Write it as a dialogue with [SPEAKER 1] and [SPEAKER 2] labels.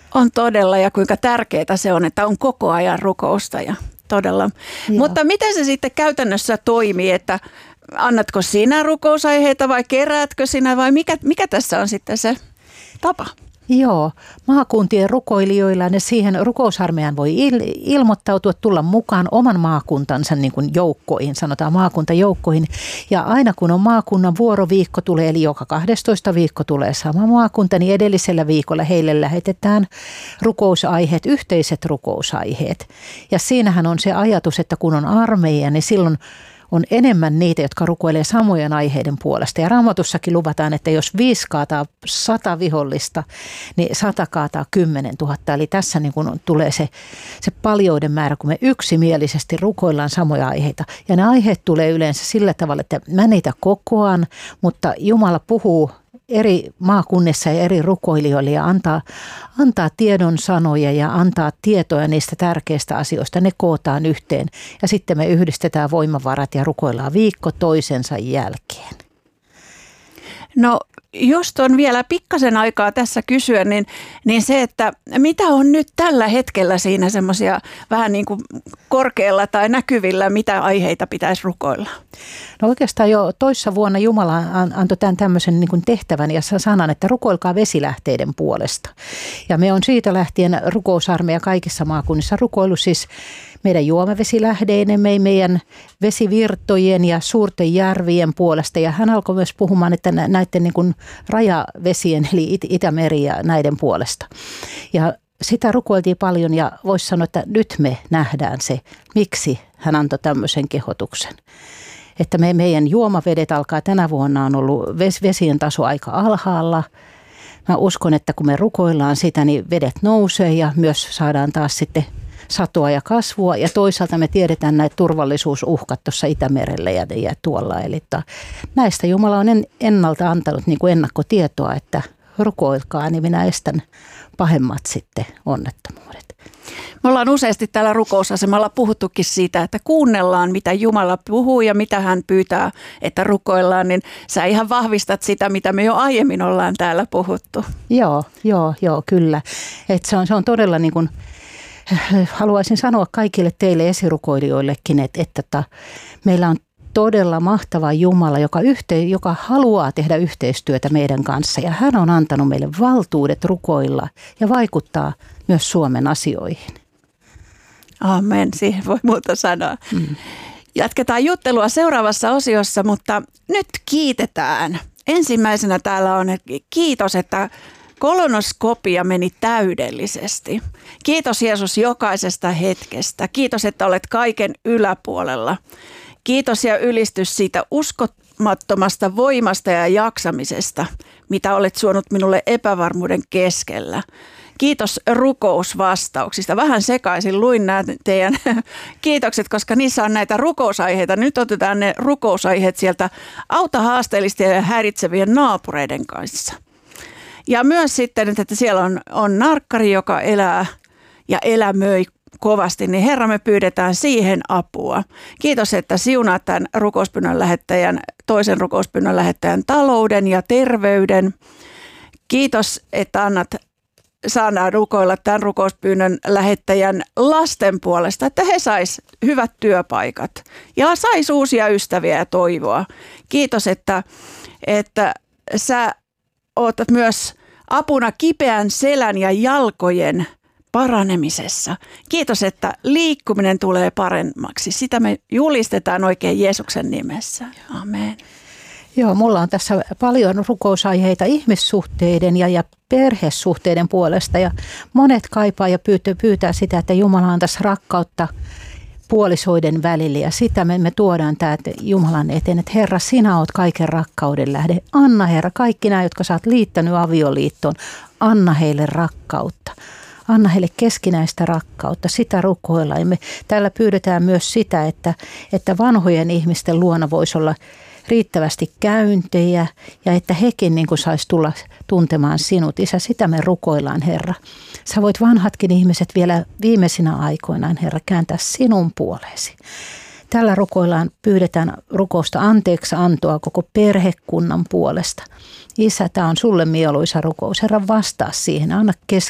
[SPEAKER 1] On todella, ja kuinka tärkeää se on, että on koko ajan rukousta ja todella. Joo. Mutta miten se sitten käytännössä toimii, että annatko sinä rukousaiheita vai keräätkö sinä vai mikä tässä on sitten se tapa?
[SPEAKER 2] Joo, maakuntien rukoilijoilla ne siihen rukousarmeijaan voi ilmoittautua, tulla mukaan oman maakuntansa niin kuin joukkoihin, sanotaan maakuntajoukkoihin. Ja aina kun on maakunnan vuoroviikko tulee, eli joka 12 viikko tulee sama maakunta, niin edellisellä viikolla heille lähetetään rukousaiheet, yhteiset rukousaiheet. Ja siinähän on se ajatus, että kun on armeija, niin silloin on enemmän niitä, jotka rukoilee samojen aiheiden puolesta. Ja Raamatussakin luvataan, että jos 5 kaataa 100 vihollista, niin 100 kaataa 10 000. Eli tässä niin kun tulee se paljouden määrä, kun me yksimielisesti rukoillaan samoja aiheita. Ja ne aiheet tulee yleensä sillä tavalla, että mä niitä kokoan, mutta Jumala puhuu eri maakunnissa ja eri rukoilijoille ja antaa tiedon sanoja ja antaa tietoja niistä tärkeistä asioista. Ne kootaan yhteen ja sitten me yhdistetään voimavarat ja rukoillaan viikko toisensa jälkeen.
[SPEAKER 1] No just on vielä pikkasen aikaa tässä kysyä, niin se, että mitä on nyt tällä hetkellä siinä semmoisia vähän niin kuin korkealla tai näkyvillä, mitä aiheita pitäisi rukoilla?
[SPEAKER 2] No oikeastaan jo toissa vuonna Jumala antoi tämän tämmöisen niin kuin tehtävän ja sanan, että rukoilkaa vesilähteiden puolesta. Ja me on siitä lähtien rukousarmeija kaikissa maakunnissa rukoillut siis meidän juomavesilähdeinen, meidän vesivirtojen ja suurten järvien puolesta. Ja hän alkoi myös puhumaan, että näiden niin kuin rajavesien, eli Itämeri ja näiden puolesta. Ja sitä rukoiltiin paljon ja voisi sanoa, että nyt me nähdään se, miksi hän antoi tämmöisen kehotuksen. Että meidän juomavedet alkaa tänä vuonna on ollut vesien taso aika alhaalla. Mä uskon, että kun me rukoillaan sitä, niin vedet nousee ja myös saadaan taas sitten satoa ja kasvua. Ja toisaalta me tiedetään näitä turvallisuusuhkat tuossa Itämerellä ja tuolla. Eli näistä Jumala on ennalta antanut niin kuin ennakkotietoa, että rukoilkaa, niin minä estän pahemmat sitten onnettomuudet.
[SPEAKER 1] Me ollaan useasti täällä rukousasemalla puhuttukin siitä, että kuunnellaan, mitä Jumala puhuu ja mitä hän pyytää, että rukoillaan, niin sä ihan vahvistat sitä, mitä me jo aiemmin ollaan täällä puhuttu.
[SPEAKER 2] Joo, kyllä. Että se on todella niin kuin, haluaisin sanoa kaikille teille esirukoilijoillekin, että meillä on todella mahtava Jumala, joka haluaa tehdä yhteistyötä meidän kanssa. Ja hän on antanut meille valtuudet rukoilla ja vaikuttaa myös Suomen asioihin.
[SPEAKER 1] Amen, siihen voi muuta sanoa. Jatketaan juttelua seuraavassa osiossa, mutta nyt kiitetään. Ensimmäisenä täällä on kiitos, että kolonoskopia meni täydellisesti. Kiitos Jeesus jokaisesta hetkestä. Kiitos, että olet kaiken yläpuolella. Kiitos ja ylistys siitä uskomattomasta voimasta ja jaksamisesta, mitä olet suonut minulle epävarmuuden keskellä. Kiitos rukousvastauksista. Vähän sekaisin luin nämä teidän kiitokset, koska niissä on näitä rukousaiheita. Nyt otetaan ne rukousaiheet sieltä auta haasteellisten ja häiritsevien naapureiden kanssa. Ja myös sitten, että siellä on narkkari, joka elää ja elämöi kovasti, niin Herra, me pyydetään siihen apua. Kiitos, että siunaat tämän toisen rukouspyynnön lähettäjän talouden ja terveyden. Kiitos, että saadaan rukoilla tämän rukouspyynnön lähettäjän lasten puolesta, että he sais hyvät työpaikat ja sais uusia ystäviä ja toivoa. Kiitos, että sä oot myös apuna kipeän selän ja jalkojen paranemisessa. Kiitos, että liikkuminen tulee paremmaksi. Sitä me julistetaan oikein Jeesuksen nimessä. Amen.
[SPEAKER 2] Joo, mulla on tässä paljon rukousaiheita ihmissuhteiden ja perhesuhteiden puolesta. Ja monet kaipaa ja pyytää sitä, että Jumala antaisi rakkautta puolisoiden välillä. Ja sitä me tuodaan täältä Jumalan eteen, että Herra, sinä oot kaiken rakkauden lähde. Anna Herra, kaikki nämä, jotka sä oot liittänyt avioliittoon, anna heille rakkautta. Anna heille keskinäistä rakkautta, sitä rukoillaan. Me täällä pyydetään myös sitä, että vanhojen ihmisten luona voisi olla riittävästi käyntejä ja että hekin niin kuin saisi tulla tuntemaan sinut. Isä, sitä me rukoillaan, Herra. Sä voit vanhatkin ihmiset vielä viimeisinä aikoinaan, Herra, kääntää sinun puoleesi. Tällä pyydetään rukousta anteeksi antoa koko perhekunnan puolesta. Isä, tämä on sulle mieluisa rukous. Herra, vastaa siihen. Anna